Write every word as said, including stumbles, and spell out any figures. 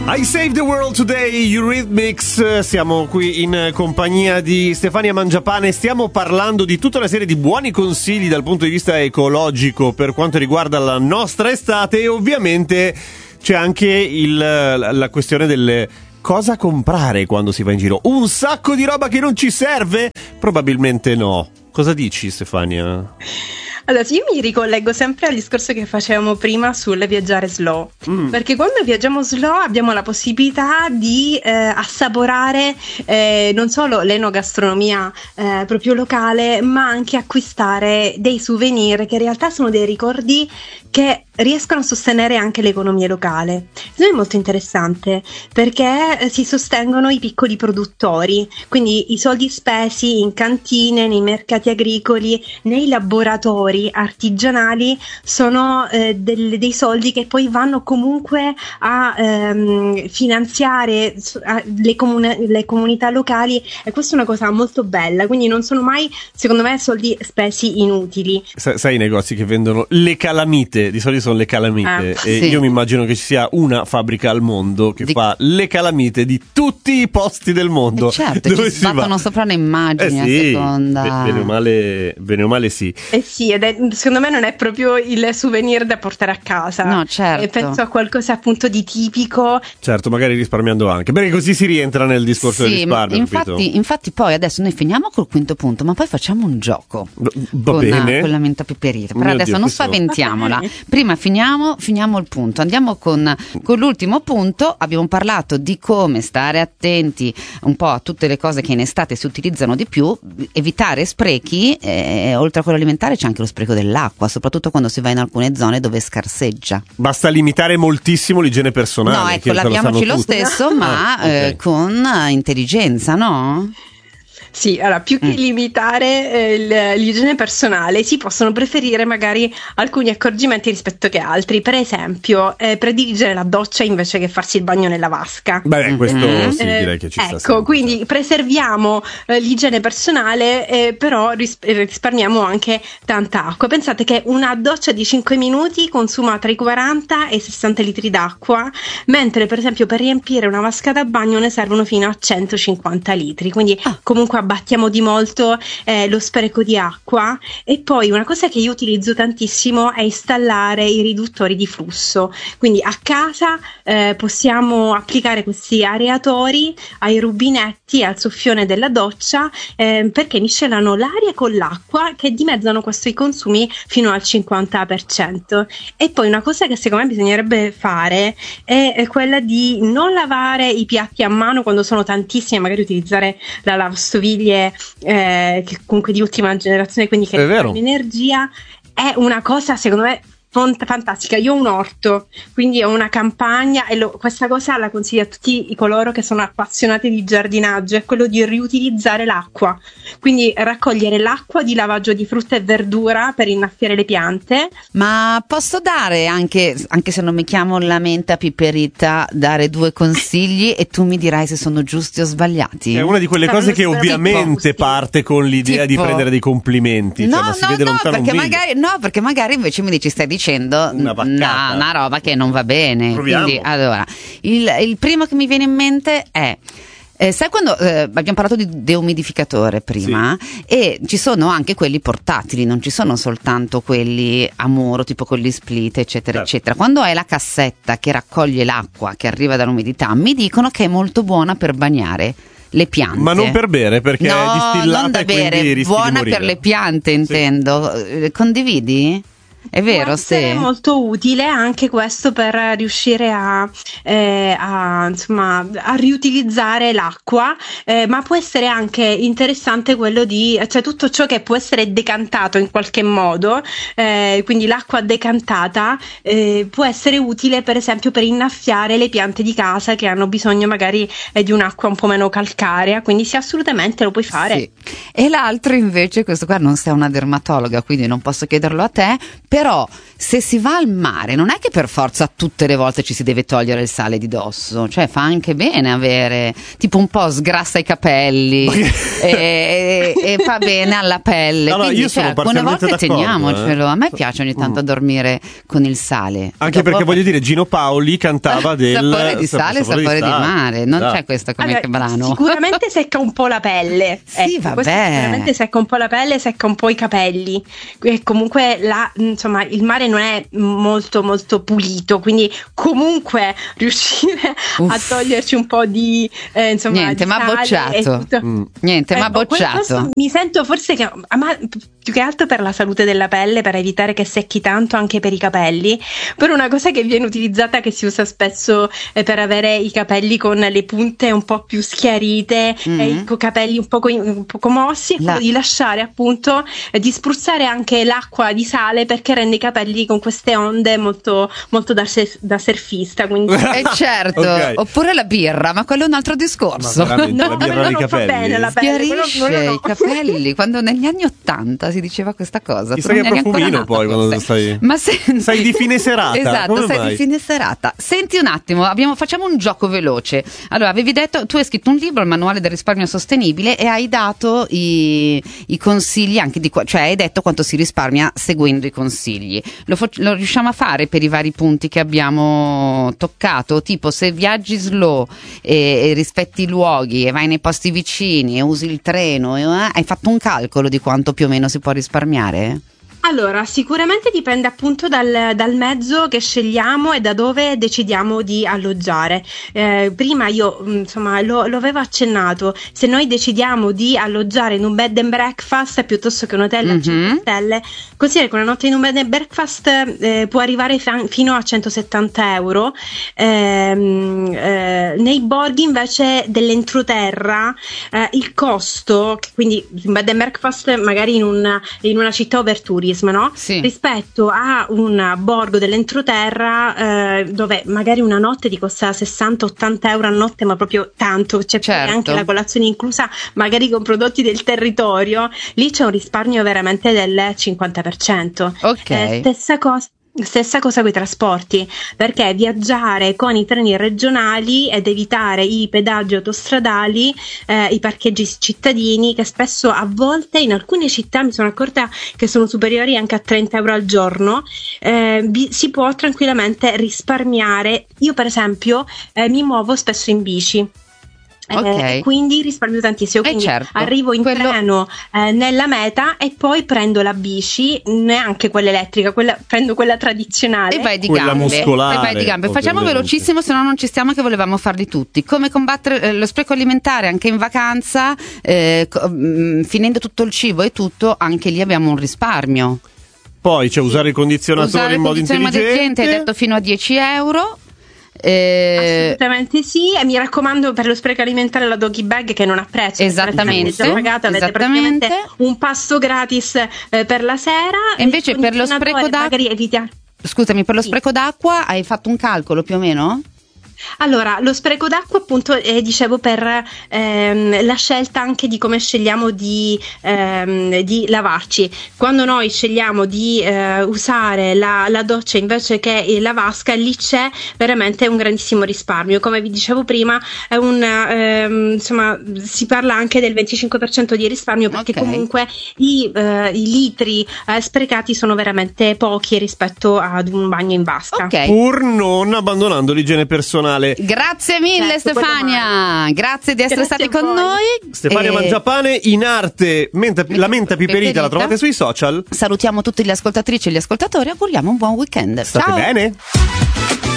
I Save the World Today, Eurythmics. Siamo qui in compagnia di Stefania Mangiapane. Stiamo parlando di tutta una serie di buoni consigli dal punto di vista ecologico per quanto riguarda la nostra estate, e ovviamente c'è anche il, la questione delle cosa comprare quando si va in giro. Un sacco di roba che non ci serve? Probabilmente no. Cosa dici, Stefania? Allora, io mi ricollego sempre al discorso che facevamo prima sul viaggiare slow, mm. perché quando viaggiamo slow abbiamo la possibilità di eh, assaporare eh, non solo l'enogastronomia eh, proprio locale, ma anche acquistare dei souvenir che in realtà sono dei ricordi che riescono a sostenere anche l'economia locale. Questo è molto interessante perché si sostengono i piccoli produttori, quindi i soldi spesi in cantine, nei mercati agricoli, nei laboratori artigianali sono eh, del, dei soldi che poi vanno comunque a ehm, finanziare a, le, comune, le comunità locali, e questa è una cosa molto bella, quindi non sono mai, secondo me, soldi spesi inutili. Sai, sai i negozi che vendono le calamite, di solito sono le calamite, ah, e sì. io mi immagino che ci sia una fabbrica al mondo che di... fa le calamite di tutti i posti del mondo. Eh certo, dove ci sbattono va... sopra le immagini eh sì, a seconda. Bene o male, bene o male sì. Eh sì, ed è, secondo me non è proprio il souvenir da portare a casa. No, certo. E penso a qualcosa appunto di tipico. Certo, magari risparmiando anche, perché così si rientra nel discorso sì, del risparmio. Infatti, infatti poi adesso noi finiamo col quinto punto, ma poi facciamo un gioco. Va con, bene. Con la menta peperita. Però Mio adesso Dio, non questo... spaventiamola. Prima finiamo, finiamo il punto. Andiamo con, con l'ultimo punto. Abbiamo parlato di come stare attenti un po' a tutte le cose che in estate si utilizzano di più, evitare sprechi, e oltre a quello alimentare c'è anche lo spreco dell'acqua, soprattutto quando si va in alcune zone dove scarseggia. Basta limitare moltissimo l'igiene personale. No, ecco, laviamoci lo, lo stesso, ma ah, okay. eh, con intelligenza, no? Sì, allora più che mm. limitare eh, l'igiene personale si possono preferire magari alcuni accorgimenti rispetto che altri. Per esempio eh, prediligere la doccia invece che farsi il bagno nella vasca. Beh, questo mm. sì, direi che ci eh, sta ecco, sempre. Quindi preserviamo eh, l'igiene personale, eh, però ris- risparmiamo anche tanta acqua. Pensate che una doccia di cinque minuti consuma tra i quaranta e i sessanta litri d'acqua, mentre per esempio per riempire una vasca da bagno ne servono fino a centocinquanta litri, quindi ah. comunque abbattiamo di molto eh, lo spreco di acqua. E poi una cosa che io utilizzo tantissimo è installare i riduttori di flusso, quindi a casa eh, possiamo applicare questi areatori ai rubinetti e al soffione della doccia eh, perché miscelano l'aria con l'acqua, che dimezzano questi consumi fino al cinquanta per cento. E poi una cosa che secondo me bisognerebbe fare è, è quella di non lavare i piatti a mano quando sono tantissimi, magari utilizzare la lavastoviglie eh, che comunque di ultima generazione, quindi che risparmia energia. È una cosa secondo me fantastica. Io ho un orto, quindi ho una campagna, e lo, questa cosa la consiglio a tutti i coloro che sono appassionati di giardinaggio, è quello di riutilizzare l'acqua, quindi raccogliere l'acqua di lavaggio di frutta e verdura per innaffiare le piante. Ma posso dare anche, anche se non mi chiamo la menta piperita, dare due consigli e tu mi dirai se sono giusti o sbagliati? È una di quelle cose che ovviamente tipo, parte con l'idea tipo, di prendere dei complimenti, no, cioè, ma si no, vede no, lontano perché un magari, no, perché magari invece mi dici stai dicendo una, una, una roba che non va bene. Proviamo. Quindi allora il, il primo che mi viene in mente è Eh, sai quando eh, abbiamo parlato di deumidificatore prima, sì. E ci sono anche quelli portatili, non ci sono soltanto quelli a muro tipo con gli split eccetera certo. eccetera. Quando hai la cassetta che raccoglie l'acqua che arriva dall'umidità, mi dicono che è molto buona per bagnare le piante. Ma non per bere, perché no, è distillata non da e quindi bere, rischi buona di morire. per le piante, intendo. Sì. Condividi? È vero, può essere sì. molto utile anche questo per riuscire a, eh, a, insomma, a riutilizzare l'acqua, eh, ma può essere anche interessante quello di, cioè tutto ciò che può essere decantato in qualche modo, eh, quindi l'acqua decantata eh, può essere utile per esempio per innaffiare le piante di casa che hanno bisogno magari eh, di un'acqua un po' meno calcarea, quindi sì, assolutamente lo puoi fare. Sì. E l'altro invece, questo qua non sei una dermatologa quindi non posso chiederlo a te, però se si va al mare non è che per forza tutte le volte ci si deve togliere il sale di dosso, cioè fa anche bene avere, tipo un po' sgrassa i capelli e, e fa bene alla pelle. Allora, quindi io sono cioè, alcune volte parzialmente teniamocelo, eh. a me piace ogni tanto dormire con il sale. Anche Dopo... perché voglio dire, Gino Paoli cantava del sapore di sale, sapore, sapore di, di mare, non no. c'è questo come allora, che brano. Sicuramente secca un po' la pelle. Sì, ecco, vabbè. Sicuramente secca un po' la pelle, secca un po' i capelli. E comunque la, insomma, il mare non è molto molto pulito, quindi comunque riuscire Uff. a toglierci un po' di eh, insomma, niente, di ma bocciato. Mm. Niente, eh, ma bocciato. Mi sento forse che ma più che altro per la salute della pelle, per evitare che secchi tanto anche per i capelli, per una cosa che viene utilizzata, che si usa spesso eh, per avere i capelli con le punte un po' più schiarite mm-hmm. e i capelli un poco, un poco mossi, la... di lasciare appunto eh, di spruzzare anche l'acqua di sale, perché rende i capelli con queste onde molto, molto da, se- da surfista, quindi... eh certo, okay. Oppure la birra, ma quello è un altro discorso. Ma no, la birra di capelli bene, la pelle, schiarisce quello, quello no. i capelli, quando negli anni ottanta si diceva questa cosa. Chissà che profumino poi quando stai, ma senti, sei di fine serata. Esatto, come sei mai? di fine serata. Senti un attimo, abbiamo, facciamo un gioco veloce. Allora, avevi detto, tu hai scritto un libro, il manuale del risparmio sostenibile, e hai dato i, i consigli anche di qua, cioè hai detto quanto si risparmia seguendo i consigli. Lo, fo- lo riusciamo a fare per i vari punti che abbiamo toccato, tipo se viaggi slow e, e rispetti i luoghi e vai nei posti vicini e usi il treno, e, eh, hai fatto un calcolo di quanto più o meno si può risparmiare? Allora, sicuramente dipende appunto dal, dal mezzo che scegliamo e da dove decidiamo di alloggiare. Eh, prima io insomma lo, lo avevo accennato, se noi decidiamo di alloggiare in un bed and breakfast piuttosto che un hotel mm-hmm. a cinque stelle, considera che una notte in un bed and breakfast eh, può arrivare fa- fino a centosettanta euro. Eh, eh, nei borghi invece dell'entroterra eh, il costo, quindi un bed and breakfast magari in, un, in una città over tourism, no? Sì. Rispetto a un borgo dell'entroterra eh, dove magari una notte ti costa sessanta ottanta euro a notte, ma proprio tanto, c'è certo. anche la colazione inclusa magari con prodotti del territorio, lì c'è un risparmio veramente del cinquanta per cento. Ok. Eh, stessa cosa Stessa cosa con i trasporti, perché viaggiare con i treni regionali ed evitare i pedaggi autostradali, eh, i parcheggi cittadini, che spesso a volte in alcune città mi sono accorta che sono superiori anche a trenta euro al giorno, eh, vi, si può tranquillamente risparmiare. Io per esempio eh, mi muovo spesso in bici. Okay. Eh, quindi risparmio tantissimo, quindi eh certo. arrivo in Quello... treno eh, nella meta e poi prendo la bici, neanche quella elettrica, quella, prendo quella tradizionale e vai di quella gambe, muscolare, e vai di gambe. Facciamo ovviamente. velocissimo, se no non ci stiamo, che volevamo farli tutti. Come combattere eh, lo spreco alimentare anche in vacanza, eh, co- mh, finendo tutto il cibo e tutto, anche lì abbiamo un risparmio. Poi c'è usare il condizionatore usare in modo intelligente, hai detto fino a dieci euro. Eh, assolutamente sì, e mi raccomando, per lo spreco alimentare la doggy bag, che non ha prezzo, esattamente, già pagato, avete esattamente. praticamente un pasto gratis eh, per la sera. E invece per lo spreco d'acqua, evita... scusami, per lo sì. spreco d'acqua hai fatto un calcolo più o meno? Allora, lo spreco d'acqua appunto eh, dicevo per ehm, la scelta anche di come scegliamo di, ehm, di lavarci. Quando noi scegliamo di eh, usare la, la doccia invece che la vasca, lì c'è veramente un grandissimo risparmio. Come vi dicevo prima, è un, ehm, insomma, si parla anche del venticinque per cento di risparmio, perché okay. comunque i, eh, i litri eh, sprecati sono veramente pochi rispetto ad un bagno in vasca. Okay. Pur non abbandonando l'igiene personale. Grazie mille, certo, Stefania, grazie di essere grazie stati con noi. Stefania e... Mangiapane, in arte menta, la menta piperita, piperita, la trovate sui social. Salutiamo tutte le ascoltatrici e gli ascoltatori, auguriamo un buon weekend. State Ciao. bene.